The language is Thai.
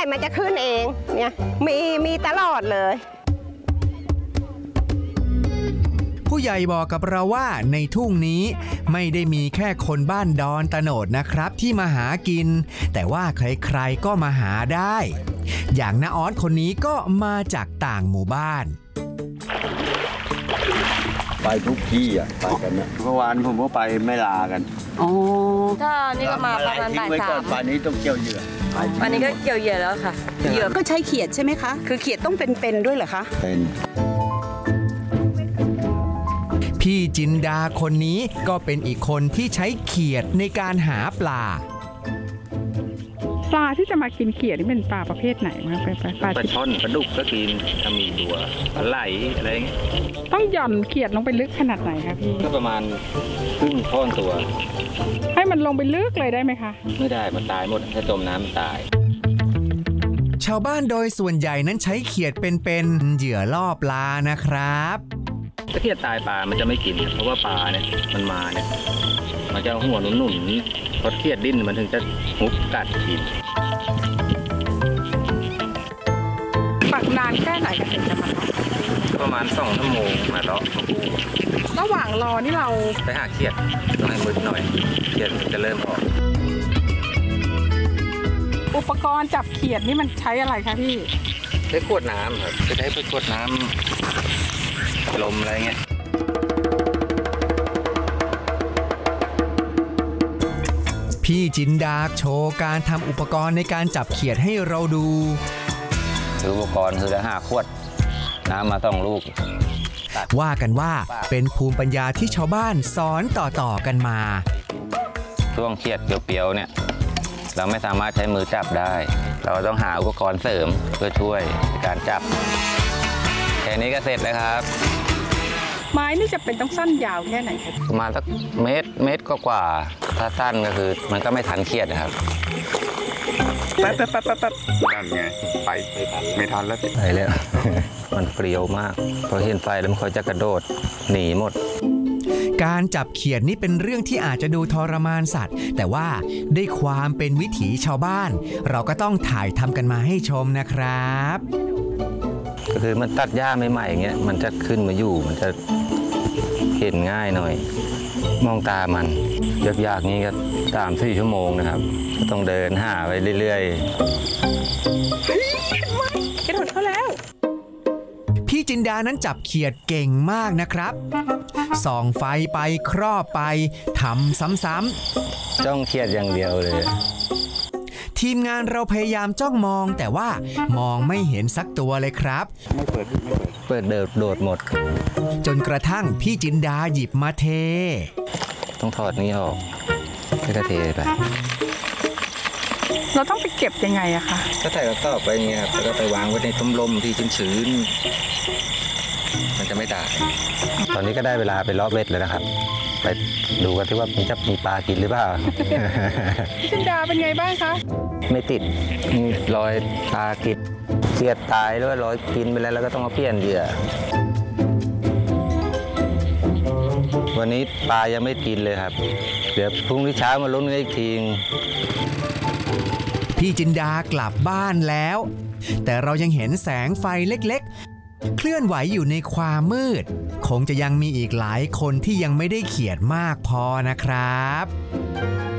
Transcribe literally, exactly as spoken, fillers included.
มันจะขึ้นเองเนี่ยมีมีตลอดเลยผู้ใหญ่บอกกับเราว่าในทุ่งนี้ไม่ได้มีแค่คนบ้านดอนตะโนดนะครับที่มาหากินแต่ว่าใครๆก็มาหาได้อย่างน้าออสคนนี้ก็มาจากต่างหมู่บ้านไปทุกที่อ่ะไปกันนะเมื่อวานผมก็ไปไม่ลากันอ๋อถ้านี่ก็มาประมาณบ่ายสามป่านนี้ต้องเกี่ยวเหยื่อวันนี้ก็เกี่ยวเหยื่อแล้วค่ะเหยื่อก็ใช้เขียดใช่ไหมคะคือเขียดต้องเป็นๆด้วยเหรอคะเป็นพี่จินดาคนนี้ก็เป็นอีกคนที่ใช้เขียดในการหาปลาปลาที่จะมากินเขียดนี่เป็นปลาประเภทไหนคะเป็นปลาปลาช่อนปลาดุกก็กินถ้ามีตัวปลาไหลอะไรอย่างเงี้ยต้องหย่อนเขียดลงไปลึกขนาดไหนคะพี่ก็ประมาณครึ่งท่อนตัวให้มันลงไปลึกเลยได้ไหมคะไม่ได้มันตายหมดถ้าจมน้ำมันตายชาวบ้านโดยส่วนใหญ่นั้นใช้เขียดเป็นๆเหยื่อล่อปลานะครับถ้าเขียดตายปลามันจะไม่กินเพราะว่าปลาเนี่ยมันมาเนี่ยมันจะหัวหนุนๆพอเขียดดิ้นมันถึงจะหุบกัดกินปักนานแค่ไหนกันถึงจะมาประมาณสองชั่วโมงมาแล้วระหว่างรอนี่เราไปหาเขียดต้องให้มืดหน่อยเขียดจะเริ่มออกอุปกรณ์จับเขียดนี่มันใช้อะไรคะพี่ใช้ขวดน้ำครับจะใช้ขวดน้ำลมอะไรเงี้ยพี่จินดาโชว์การทำอุปกรณ์ในการจับเขียดให้เราดูอุปกรณ์คือจะหาขวดน้ำมาต้องลูกว่ากันว่าเป็นภูมิปัญญาที่ชาวบ้านสอนต่อๆกันมาช่วงเขียดเปรียวๆเนี่ยเราไม่สามารถใช้มือจับได้เราต้องหาอุปกรณ์เสริมเพื่อช่วยในการจับแค่นี้ก็เสร็จแล้วครับไม้นี่จะเป็นต้องสั้นยาวแค่ไหนครับประมาณสักเมตรเมตรกว่าถ้าสั้นก็คือมันก็ไม่ทันเขียดนะครับแป๊บแป๊บแป๊บแป๊บนั่นไงไปไม่ทันแล้วไปแล้วมันเปรี้ยวมากพอเห็นไฟแล้วมันค่อยจะกระโดดหนีหมดการจับเขียดนี่เป็นเรื่องที่อาจจะดูทรมานสัตว์แต่ว่าด้วยความเป็นวิถีชาวบ้านเราก็ต้องถ่ายทำกันมาให้ชมนะครับก็คือมันตัดหญ้าใหม่ๆอย่างเงี้ยมันจะขึ้นมาอยู่มันจะเห็นง่ายหน่อยมองตามันยากๆนี้ก็สามสี่ชั่วโมงนะครับก็ต้องเดินหาไปเรื่อยๆกระโดดเข้าแล้วพี่จินดานั้นจับเขียดเก่งมากนะครับส่องไฟไปครอบไปทำซ้ำๆจ้องเขียดอย่างเดียวเลยทีมงานเราพยายามจ้องมองแต่ว่ามองไม่เห็นสักตัวเลยครับไม่เปิดไม่เปิดเปิดเดินโดดหมดจนกระทั่งพี่จินดาหยิบมาเทต้องถอดนี้ออกแล้วก็เทไปเราต้องไปเก็บยังไงอะคะก็ใส่กระสอบไปอย่างเงี้ยครับแล้วก็ไปวางไว้ในต้มลมที่ชื้นๆมันจะไม่ตายตอนนี้ก็ได้เวลาไปรอบเวทแล้วนะครับไปดูกันที่ว่ามันจะมีปลากินหรือเปล่าพี่จินดาเป็นไงบ้างคะไม่ติดรอยปลากินเสียดตายด้วยรอยกินไปแล้วแล้วก็ต้องมาเปลี่ยนเหยื่อวันนี้ปลายังไม่กินเลยครับเดี๋ยวพรุ่งนี้เช้ามาลุ้นกันอีกทีพี่จินดากลับบ้านแล้วแต่เรายังเห็นแสงไฟเล็กๆเคลื่อนไหวอยู่ในความมืดคงจะยังมีอีกหลายคนที่ยังไม่ได้เขียดมากพอนะครับ